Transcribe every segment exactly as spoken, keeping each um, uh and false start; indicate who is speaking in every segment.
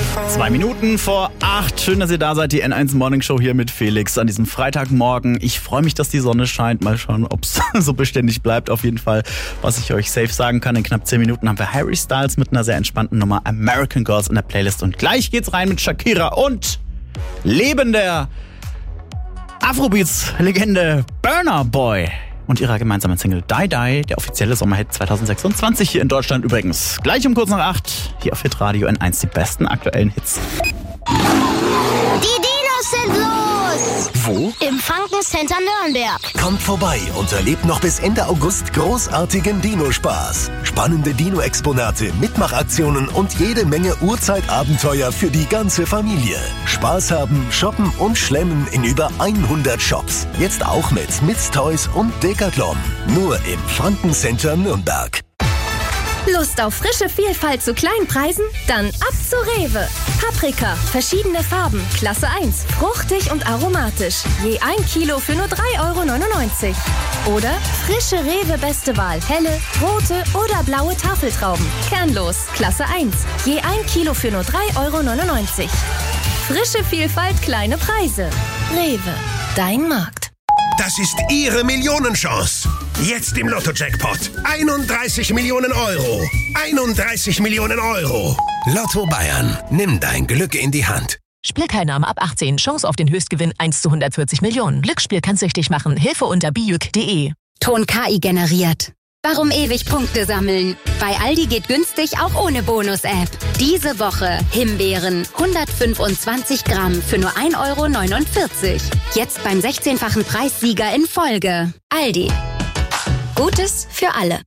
Speaker 1: Zwei Minuten vor acht. Schön, dass ihr da seid. Die N eins Morning Show hier mit Felix an diesem Freitagmorgen. Ich freue mich, dass die Sonne scheint. Mal schauen, ob es so beständig bleibt. Auf jeden Fall, was ich euch safe sagen kann. In knapp zehn Minuten haben wir Harry Styles mit einer sehr entspannten Nummer American Girls in der Playlist. Und gleich geht's rein mit Shakira und Leben der Afrobeats-Legende Burna Boy und ihrer gemeinsamen Single Die Die, der offizielle Sommerhit zwanzig sechsundzwanzig hier in Deutschland übrigens. Gleich um kurz nach acht, hier auf Hitradio N eins, die besten aktuellen Hits.
Speaker 2: Die Dinos sind los!
Speaker 3: Wo?
Speaker 2: Im Franken-Center Nürnberg.
Speaker 3: Kommt vorbei und erlebt noch bis Ende August großartigen Dino-Spaß. Spannende Dino-Exponate, Mitmachaktionen und jede Menge Urzeitabenteuer für die ganze Familie. Spaß haben, shoppen und schlemmen in über hundert Shops. Jetzt auch mit Mids Toys und Decathlon. Nur im Franken-Center Nürnberg.
Speaker 4: Lust auf frische Vielfalt zu kleinen Preisen? Dann ab zu Rewe. Paprika, verschiedene Farben, Klasse eins, fruchtig und aromatisch. Je ein Kilo für nur drei Euro neunundneunzig. Oder frische Rewe Beste Wahl, helle, rote oder blaue Tafeltrauben. Kernlos, Klasse eins. Je ein Kilo für nur drei Euro neunundneunzig. Frische Vielfalt, kleine Preise. Rewe, dein Markt.
Speaker 5: Das ist Ihre Millionenchance. Jetzt im Lotto-Jackpot. einunddreißig Millionen Euro. einunddreißig Millionen Euro. Lotto Bayern. Nimm dein Glück in die Hand.
Speaker 6: Spielteilnahme ab achtzehn. Chance auf den Höchstgewinn eins zu hundertvierzig Millionen. Glücksspiel kann süchtig machen. Hilfe unter bijuk punkt de.
Speaker 7: Ton K I generiert. Warum ewig Punkte sammeln? Bei Aldi geht günstig auch ohne Bonus-App. Diese Woche Himbeeren hundertfünfundzwanzig Gramm für nur ein Euro neunundvierzig. Jetzt beim sechzehnfachen Preissieger in Folge. Aldi. Gutes für alle.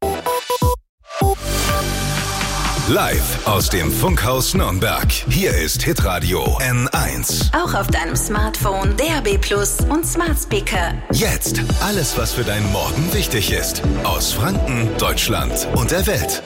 Speaker 8: Live aus dem Funkhaus Nürnberg. Hier ist Hitradio N eins.
Speaker 9: Auch auf deinem Smartphone, D A B Plus und Smart Speaker.
Speaker 8: Jetzt alles, was für deinen Morgen wichtig ist. Aus Franken, Deutschland und der Welt.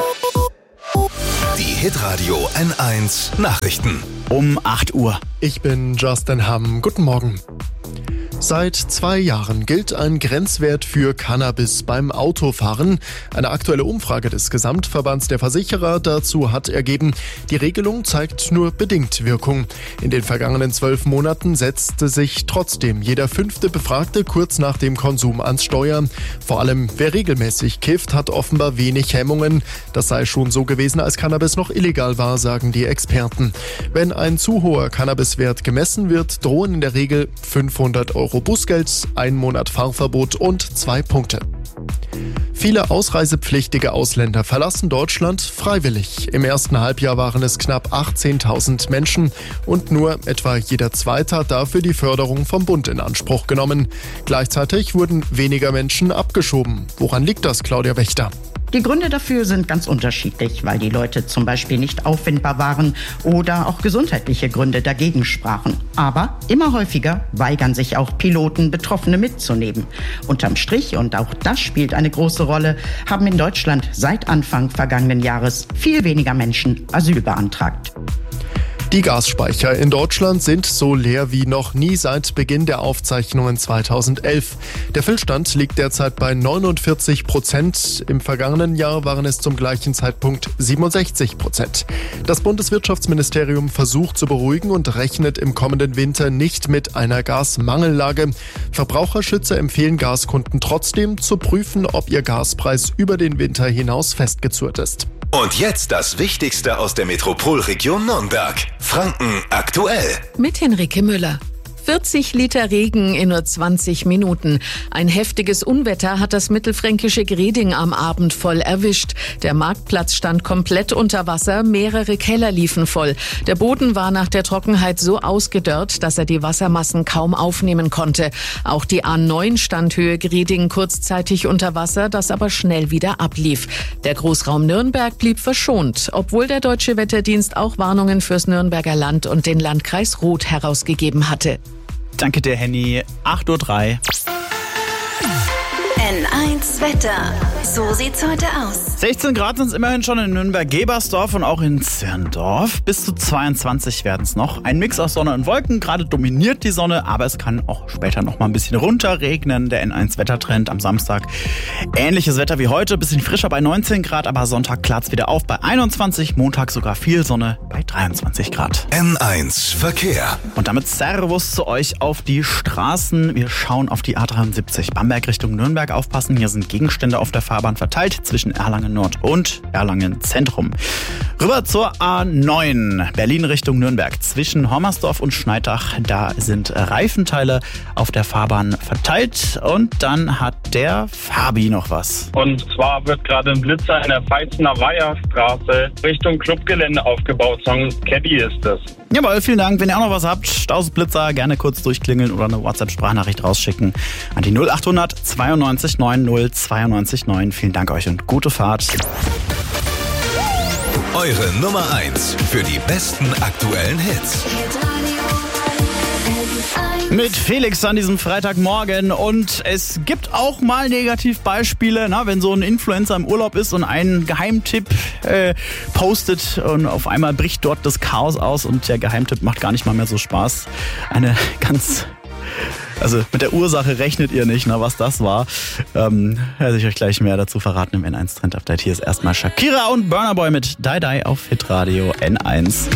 Speaker 8: Die Hitradio N eins Nachrichten.
Speaker 1: Um acht Uhr.
Speaker 10: Ich bin Justin Hamm. Guten Morgen. Seit zwei Jahren gilt ein Grenzwert für Cannabis beim Autofahren. Eine aktuelle Umfrage des Gesamtverbands der Versicherer dazu hat ergeben, die Regelung zeigt nur bedingt Wirkung. In den vergangenen zwölf Monaten setzte sich trotzdem jeder fünfte Befragte kurz nach dem Konsum ans Steuer. Vor allem wer regelmäßig kifft, hat offenbar wenig Hemmungen. Das sei schon so gewesen, als Cannabis noch illegal war, sagen die Experten. Wenn ein zu hoher Cannabiswert gemessen wird, drohen in der Regel fünfhundert Euro Bußgeld, ein Monat Fahrverbot und zwei Punkte. Viele ausreisepflichtige Ausländer verlassen Deutschland freiwillig. Im ersten Halbjahr waren es knapp achtzehntausend Menschen und nur etwa jeder Zweite hat dafür die Förderung vom Bund in Anspruch genommen. Gleichzeitig wurden weniger Menschen abgeschoben. Woran liegt das, Claudia Wächter?
Speaker 11: Die Gründe dafür sind ganz unterschiedlich, weil die Leute zum Beispiel nicht auffindbar waren oder auch gesundheitliche Gründe dagegen sprachen. Aber immer häufiger weigern sich auch Piloten, Betroffene mitzunehmen. Unterm Strich, und auch das spielt eine große Rolle, haben in Deutschland seit Anfang vergangenen Jahres viel weniger Menschen Asyl beantragt.
Speaker 10: Die Gasspeicher in Deutschland sind so leer wie noch nie seit Beginn der Aufzeichnungen zweitausendelf. Der Füllstand liegt derzeit bei neunundvierzig Prozent. Im vergangenen Jahr waren es zum gleichen Zeitpunkt siebenundsechzig Prozent. Das Bundeswirtschaftsministerium versucht zu beruhigen und rechnet im kommenden Winter nicht mit einer Gasmangellage. Verbraucherschützer empfehlen Gaskunden trotzdem zu prüfen, ob ihr Gaspreis über den Winter hinaus festgezurrt ist.
Speaker 8: Und jetzt das Wichtigste aus der Metropolregion Nürnberg. Franken aktuell.
Speaker 6: Mit Henrike Müller. vierzig Liter Regen in nur zwanzig Minuten. Ein heftiges Unwetter hat das mittelfränkische Greding am Abend voll erwischt. Der Marktplatz stand komplett unter Wasser, mehrere Keller liefen voll. Der Boden war nach der Trockenheit so ausgedörrt, dass er die Wassermassen kaum aufnehmen konnte. Auch die A neun stand Höhe Greding kurzzeitig unter Wasser, das aber schnell wieder ablief. Der Großraum Nürnberg blieb verschont, obwohl der Deutsche Wetterdienst auch Warnungen fürs Nürnberger Land und den Landkreis Roth herausgegeben hatte.
Speaker 1: Danke dir, Henny. acht Uhr drei.
Speaker 9: N eins Wetter. So sieht's heute aus.
Speaker 1: sechzehn Grad sind es immerhin schon in Nürnberg-Gebersdorf und auch in Zirndorf. Bis zu zweiundzwanzig werden es noch. Ein Mix aus Sonne und Wolken. Gerade dominiert die Sonne, aber es kann auch später noch mal ein bisschen runterregnen. Der N eins Wettertrend am Samstag. Ähnliches Wetter wie heute. Bisschen frischer bei neunzehn Grad, aber Sonntag klart's wieder auf bei einundzwanzig. Montag sogar viel Sonne bei dreiundzwanzig Grad.
Speaker 8: N eins Verkehr.
Speaker 1: Und damit Servus zu euch auf die Straßen. Wir schauen auf die A dreiundsiebzig. Bamberg Richtung Nürnberg. Aufpassen, hier sind Gegenstände auf der Fahrbahn verteilt zwischen Erlangen Nord und Erlangen Zentrum. Rüber zur A neun. Berlin Richtung Nürnberg. Zwischen Hommersdorf und Schneidach. Da sind Reifenteile auf der Fahrbahn verteilt. Und dann hat der Fabi noch was.
Speaker 12: Und zwar wird gerade ein Blitzer in der Veitzener Weiherstraße Richtung Clubgelände aufgebaut. Song Caddy ist das.
Speaker 1: Jawohl, vielen Dank. Wenn ihr auch noch was habt, Stausblitzer, gerne kurz durchklingeln oder eine WhatsApp-Sprachnachricht rausschicken an die null achthundert zweiundneunzig neun null zweiundneunzig neun. Vielen Dank euch und gute Fahrt.
Speaker 8: Eure Nummer eins für die besten aktuellen Hits.
Speaker 1: Mit Felix an diesem Freitagmorgen und es gibt auch mal Negativbeispiele, na, wenn so ein Influencer im Urlaub ist und einen Geheimtipp äh, postet und auf einmal bricht dort das Chaos aus und der Geheimtipp macht gar nicht mal mehr so Spaß. Eine ganz... Also mit der Ursache rechnet ihr nicht, na, was das war. Ähm, werde ich euch gleich mehr dazu verraten im N eins Trend Update. Hier ist erstmal Shakira und Burna Boy mit Die Die auf Hitradio N eins.